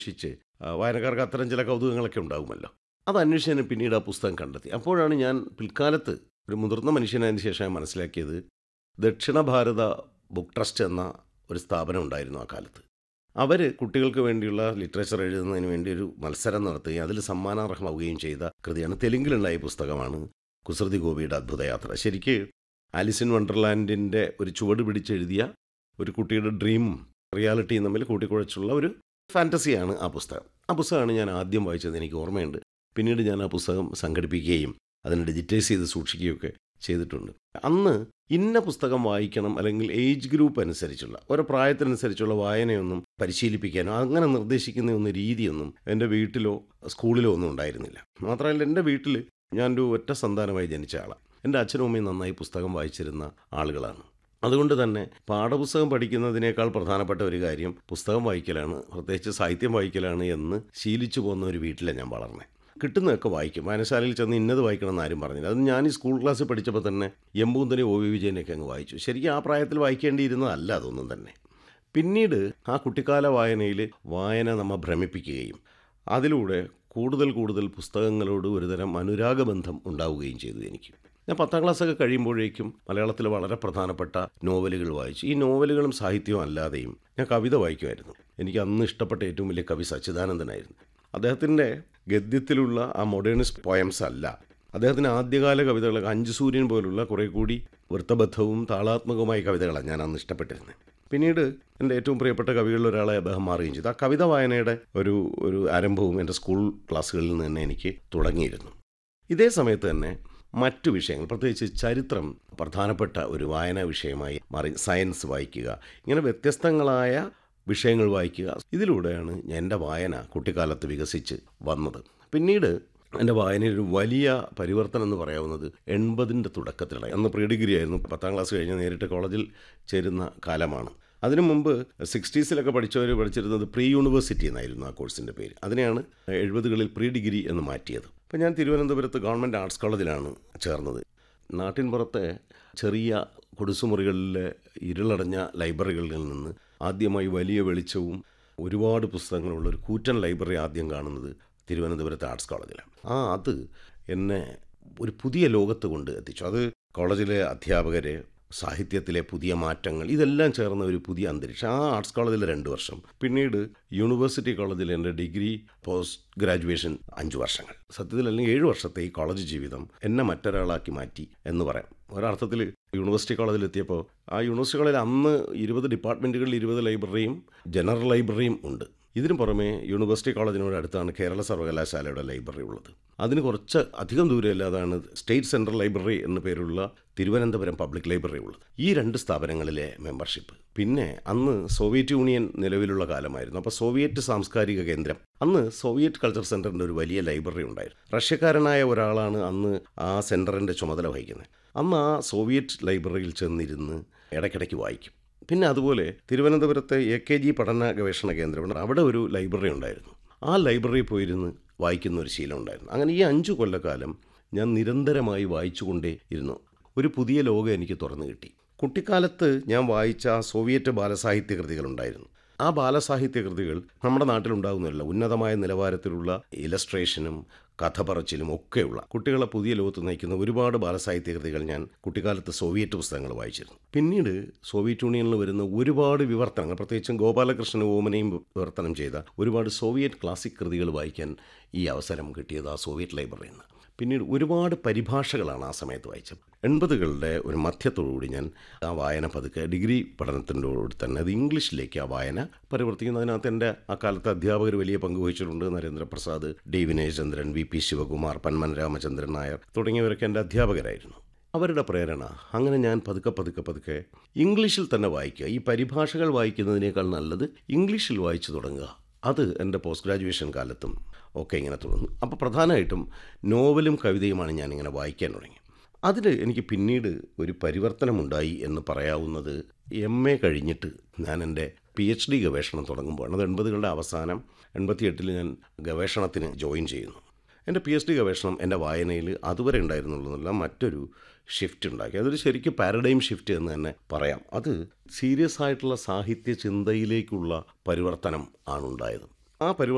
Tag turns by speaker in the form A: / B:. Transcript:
A: അന്വേഷിച്ച് വായനക്കാർക്ക് അത്തരം ചില കൗതുകങ്ങളൊക്കെ ഉണ്ടാകുമല്ലോ. അത് അന്വേഷിച്ച് ഞാൻ പിന്നീട് ആ പുസ്തകം കണ്ടെത്തി. അപ്പോഴാണ് ഞാൻ പിൽക്കാലത്ത് ഒരു മുതിർന്ന മനുഷ്യനായതിനു ശേഷം ഞാൻ മനസ്സിലാക്കിയത് ദക്ഷിണ ഭാരത ബുക്ക് ട്രസ്റ്റ് എന്ന ഒരു സ്ഥാപനം ഉണ്ടായിരുന്നു ആ കാലത്ത്. അവർ കുട്ടികൾക്ക് വേണ്ടിയുള്ള ലിറ്ററേച്ചർ എഴുതുന്നതിന് വേണ്ടി ഒരു മത്സരം നടത്തുകയും അതിൽ സമ്മാനാർഹമാവുകയും ചെയ്ത കൃതിയാണ്. തെലുങ്കിലുണ്ടായ പുസ്തകമാണ് കുസൃതി ഗോപിയുടെ അദ്ഭുതയാത്ര. ശരിക്ക് ആലിസ് ഇൻ വണ്ടർലാൻഡിൻ്റെ ഒരു ചുവട് പിടിച്ചെഴുതിയ ഒരു കുട്ടിയുടെ ഡ്രീമും റിയാലിറ്റിയും തമ്മിൽ കൂട്ടിക്കുഴച്ചുള്ള ഒരു ഫാൻറ്റസിയാണ് ആ പുസ്തകം. ആ പുസ്തകമാണ് ഞാൻ ആദ്യം വായിച്ചത്, എനിക്ക് ഓർമ്മയുണ്ട്. പിന്നീട് ഞാൻ ആ പുസ്തകം സംഘടിപ്പിക്കുകയും അതിനെ ഡിജിറ്റൈസ് ചെയ്ത് സൂക്ഷിക്കുകയൊക്കെ ചെയ്തിട്ടുണ്ട്. അന്ന് ഇന്ന പുസ്തകം വായിക്കണം അല്ലെങ്കിൽ ഏജ് ഗ്രൂപ്പ് അനുസരിച്ചുള്ള ഓരോ പ്രായത്തിനനുസരിച്ചുള്ള വായനയൊന്നും പരിശീലിപ്പിക്കാനോ അങ്ങനെ നിർദ്ദേശിക്കുന്ന ഒന്നും രീതിയൊന്നും എൻ്റെ വീട്ടിലോ സ്കൂളിലോ ഒന്നും ഉണ്ടായിരുന്നില്ല. മാത്രമല്ല എൻ്റെ വീട്ടിൽ ഞാനൊരു ഒറ്റ സന്താനമായി ജനിച്ച ആളാണ്. എൻ്റെ അച്ഛനും അമ്മയും നന്നായി പുസ്തകം വായിച്ചിരുന്ന ആളുകളാണ്. അതുകൊണ്ട് തന്നെ പാഠപുസ്തകം പഠിക്കുന്നതിനേക്കാൾ പ്രധാനപ്പെട്ട ഒരു കാര്യം പുസ്തകം വായിക്കലാണ്, പ്രത്യേകിച്ച് സാഹിത്യം വായിക്കലാണ് എന്ന് ശീലിച്ചു പോകുന്ന ഒരു വീട്ടിലാണ് ഞാൻ വളർന്നത്. കിട്ടുന്നതൊക്കെ വായിക്കും. വായനശാലയിൽ ചെന്ന് ഇന്നത് വായിക്കണമെന്ന് ആരും പറഞ്ഞില്ല. അത് ഞാൻ ഈ സ്കൂൾ ക്ലാസ്സിൽ പഠിച്ചപ്പോൾ തന്നെ എമ്പൂന്തനെ ഒ വി വിജയനെയൊക്കെ അങ്ങ് വായിച്ചു. ശരിക്കും ആ പ്രായത്തിൽ വായിക്കേണ്ടിയിരുന്നതല്ല അതൊന്നും തന്നെ. പിന്നീട് ആ കുട്ടിക്കാല വായനയിൽ വായന നമ്മെ ഭ്രമിപ്പിക്കുകയും അതിലൂടെ കൂടുതൽ കൂടുതൽ പുസ്തകങ്ങളോട് ഒരുതരം അനുരാഗബന്ധം ഉണ്ടാവുകയും ചെയ്തു എനിക്ക്. ഞാൻ 10ാം ക്ലാസ്സൊക്കെ കഴിയുമ്പോഴേക്കും മലയാളത്തിൽ വളരെ പ്രധാനപ്പെട്ട നോവലുകൾ വായിച്ചു. ഈ നോവലുകളും സാഹിത്യവും അല്ലാതെയും ഞാൻ കവിത വായിക്കുമായിരുന്നു. എനിക്ക് അന്ന് ഇഷ്ടപ്പെട്ട ഏറ്റവും വലിയ കവി സച്ചിദാനന്ദനായിരുന്നു. അദ്ദേഹത്തിൻ്റെ ഗദ്യത്തിലുള്ള ആ മോഡേണിസ്റ്റ് പോയംസ് അല്ല, അദ്ദേഹത്തിൻ്റെ ആദ്യകാല കവിതകൾ 5 സൂര്യൻ പോലുള്ള കുറേ കൂടി വൃത്തബദ്ധവും താളാത്മകവുമായ കവിതകളാണ് ഞാൻ അന്ന് ഇഷ്ടപ്പെട്ടിരുന്നത്. പിന്നീട് എൻ്റെ ഏറ്റവും പ്രിയപ്പെട്ട കവികളിൽ ഒരാളെ അദ്ദേഹം മാറുകയും ചെയ്തു. ആ കവിത വായനയുടെ ഒരു ആരംഭവും എൻ്റെ സ്കൂൾ ക്ലാസ്സുകളിൽ നിന്ന് തന്നെ എനിക്ക് തുടങ്ങിയിരുന്നു. ഇതേ സമയത്ത് തന്നെ മറ്റു വിഷയങ്ങൾ, പ്രത്യേകിച്ച് ചരിത്രം പ്രധാനപ്പെട്ട ഒരു വായനാ വിഷയമായി മാറി. സയൻസ് വായിക്കുക, ഇങ്ങനെ വ്യത്യസ്തങ്ങളായ വിഷയങ്ങൾ വായിക്കുക. ഇതിലൂടെയാണ് എൻ്റെ വായന കുട്ടിക്കാലത്ത് വികസിച്ച് വന്നത്. പിന്നീട് എൻ്റെ വായനയിൽ ഒരു വലിയ പരിവർത്തനം എന്ന് പറയാവുന്നത് 80ൻ്റെ തുടക്കത്തിലാണ്. അന്ന് പ്രീ ഡിഗ്രി ആയിരുന്നു. 10ാം ക്ലാസ് കഴിഞ്ഞ് നേരിട്ട് കോളേജിൽ ചേരുന്ന കാലമാണ്. അതിനു മുമ്പ് 60സിലൊക്കെ പഠിച്ചിരുന്നത് പ്രീ യൂണിവേഴ്സിറ്റി എന്നായിരുന്നു ആ കോഴ്സിൻ്റെ പേര്. അതിനെയാണ് 70കളിൽ പ്രീ ഡിഗ്രി എന്ന് മാറ്റിയത്. അപ്പോൾ ഞാൻ തിരുവനന്തപുരത്ത് ഗവൺമെൻറ് ആർട്സ് കോളേജിലാണ് ചേർന്നത്. നാട്ടിൻ പുറത്തെ ചെറിയ കുടിസുമുറികളിലെ ഇരുളടഞ്ഞ ലൈബ്രറികളിൽ നിന്ന് ആദ്യമായി വലിയ വെളിച്ചവും ഒരുപാട് പുസ്തകങ്ങളുള്ള ഒരു കൂറ്റൻ ലൈബ്രറി ആദ്യം കാണുന്നത് തിരുവനന്തപുരത്തെ ആർട്സ് കോളേജിലാണ്. അത് എന്നെ ഒരു പുതിയ ലോകത്ത് കൊണ്ട് എത്തിച്ചു. അത് കോളേജിലെ അധ്യാപകരെ, സാഹിത്യത്തിലെ പുതിയ മാറ്റങ്ങൾ, ഇതെല്ലാം ചേർന്ന ഒരു പുതിയ അന്തരീക്ഷം. ആ ആർട്സ് കോളേജിലെ 2 വർഷം, പിന്നീട് യൂണിവേഴ്സിറ്റി കോളേജിൽ എൻ്റെ ഡിഗ്രി, പോസ്റ്റ് ഗ്രാജുവേഷൻ 5 വർഷങ്ങൾ. സത്യത്തിൽ അല്ലെങ്കിൽ 7 വർഷത്തെ ഈ കോളേജ് ജീവിതം എന്നെ മറ്റൊരാളാക്കി മാറ്റി എന്ന് പറയാം. ഒരർത്ഥത്തിൽ യൂണിവേഴ്സിറ്റി കോളേജിലെത്തിയപ്പോൾ ആ യൂണിവേഴ്സിറ്റി കോളേജിൽ അന്ന് 20 ഡിപ്പാർട്ട്മെൻറ്റുകളിൽ 20 ലൈബ്രറിയും ജനറൽ ലൈബ്രറിയും ഉണ്ട്. ഇതിനു പുറമെ യൂണിവേഴ്സിറ്റി കോളേജിനോട് അടുത്താണ് കേരള സർവകലാശാലയുടെ ലൈബ്രറി ഉള്ളത്. അതിന് കുറച്ച് അധികം ദൂരമില്ലാതാണ് സ്റ്റേറ്റ് സെൻട്രൽ ലൈബ്രറി എന്ന പേരുള്ള തിരുവനന്തപുരം പബ്ലിക് ലൈബ്രറി ഉള്ളത്. ഈ 2 സ്ഥാപനങ്ങളിലെ മെമ്പർഷിപ്പ്. പിന്നെ അന്ന് സോവിയറ്റ് യൂണിയൻ നിലവിലുള്ള കാലമായിരുന്നു. അപ്പോൾ സോവിയറ്റ് സാംസ്കാരിക കേന്ദ്രം, അന്ന് സോവിയറ്റ് കൾച്ചർ സെൻറ്ററിൻ്റെ ഒരു വലിയ ലൈബ്രറി ഉണ്ടായിരുന്നു. റഷ്യക്കാരനായ ഒരാളാണ് അന്ന് ആ സെൻറ്ററിൻ്റെ ചുമതല വഹിക്കുന്നത്. അന്ന് ആ സോവിയറ്റ് ലൈബ്രറിയിൽ ചെന്നിരുന്ന് ഇടയ്ക്കിടയ്ക്ക് വായിക്കും. പിന്നെ അതുപോലെ തിരുവനന്തപുരത്തെ AKG പഠന ഗവേഷണ കേന്ദ്രമുണ്ട്, അവിടെ ഒരു ലൈബ്രറി ഉണ്ടായിരുന്നു. ആ ലൈബ്രറിയിൽ പോയിരുന്ന് വായിക്കുന്ന ഒരു ശീലം ഉണ്ടായിരുന്നു. അങ്ങനെ ഈ 5 കൊല്ലക്കാലം ഞാൻ നിരന്തരമായി വായിച്ചുകൊണ്ടേ ഇരുന്നു. ഒരു പുതിയ ലോകം എനിക്ക് തുറന്നു കിട്ടി. കുട്ടിക്കാലത്ത് ഞാൻ വായിച്ച സോവിയറ്റ് ബാലസാഹിത്യ കൃതികളുണ്ടായിരുന്നു. ആ ബാലസാഹിത്യ കൃതികൾ നമ്മുടെ നാട്ടിലുണ്ടാകുന്നതല്ല, ഉന്നതമായ നിലവാരത്തിലുള്ള ഇലസ്ട്രേഷനും കഥ പറച്ചിലും ഒക്കെയുള്ള കുട്ടികളെ പുതിയ ലോകത്ത് നയിക്കുന്ന ഒരുപാട് ബാലസാഹിത്യ കൃതികൾ ഞാൻ കുട്ടിക്കാലത്ത് സോവിയറ്റ് പുസ്തകങ്ങൾ വായിച്ചിരുന്നു. പിന്നീട് സോവിയറ്റ് യൂണിയനിൽ വരുന്ന ഒരുപാട് വിവർത്തനങ്ങൾ, പ്രത്യേകിച്ചും ഗോപാലകൃഷ്ണൻ ഓമനയും വിവർത്തനം ചെയ്ത ഒരുപാട് സോവിയറ്റ് ക്ലാസിക് കൃതികൾ വായിക്കാൻ ഈ അവസരം കിട്ടിയത് ആ സോവിയറ്റ് ലൈബ്രറിയിൽ നിന്ന്. പിന്നീട് ഒരുപാട് പരിഭാഷകളാണ് ആ സമയത്ത് വായിച്ചത്. 80കളുടെ ഒരു മധ്യത്തോടുകൂടി ഞാൻ ആ വായന പതുക്കെ ഡിഗ്രി പഠനത്തിനോട് തന്നെ അത് ഇംഗ്ലീഷിലേക്ക് ആ വായന പരിവർത്തിക്കുന്നതിനകത്ത് എൻ്റെ അക്കാലത്തെ അധ്യാപകർ വലിയ പങ്ക് വഹിച്ചിട്ടുണ്ട്. നരേന്ദ്രപ്രസാദ്, D. വിനയചന്ദ്രൻ, VP ശിവകുമാർ, പന്മന രാമചന്ദ്രൻ നായർ തുടങ്ങിയവരൊക്കെ എൻ്റെ അധ്യാപകരായിരുന്നു. അവരുടെ പ്രേരണ അങ്ങനെ ഞാൻ പതുക്കെ ഇംഗ്ലീഷിൽ തന്നെ വായിക്കുക. ഈ പരിഭാഷകൾ വായിക്കുന്നതിനേക്കാൾ നല്ലത് ഇംഗ്ലീഷിൽ വായിച്ചു തുടങ്ങുക. അത് എൻ്റെ പോസ്റ്റ് ഗ്രാജുവേഷൻ കാലത്തും ഒക്കെ ഇങ്ങനെ തുടർന്നു. അപ്പോൾ പ്രധാനമായിട്ടും നോവലും കവിതയുമാണ് ഞാനിങ്ങനെ വായിക്കാൻ തുടങ്ങി. അതിൽ എനിക്ക് പിന്നീട് ഒരു പരിവർത്തനമുണ്ടായി എന്ന് പറയാവുന്നത് MA കഴിഞ്ഞിട്ട് ഞാൻ എൻ്റെ PhD ഗവേഷണം തുടങ്ങുമ്പോഴാണ്. അത് 80കളുടെ അവസാനം, 88 ഞാൻ ഗവേഷണത്തിന് ജോയിൻ ചെയ്യുന്നു. എൻ്റെ PhD ഗവേഷണം എൻ്റെ വായനയിൽ അതുവരെ ഉണ്ടായിരുന്നുള്ളതെല്ലാം മറ്റൊരു ഷിഫ്റ്റ് ഉണ്ടാക്കി. അതൊരു ശരിക്കും പാരഡൈം ഷിഫ്റ്റ് എന്ന് തന്നെ പറയാം. അത് സീരിയസ് ആയിട്ടുള്ള സാഹിത്യ ചിന്തയിലേക്കുള്ള പരിവർത്തനം ആണുണ്ടായത്. ആ പരിവർത്തനം